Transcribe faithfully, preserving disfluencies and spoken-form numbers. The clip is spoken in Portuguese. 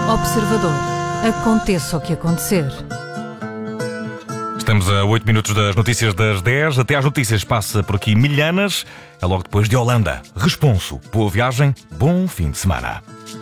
Observador. Aconteça o que acontecer. Estamos a oito minutos das notícias das dez. Até às notícias passa por aqui Milhanas. É logo depois de Holanda. Responso. Boa viagem. Bom fim de semana.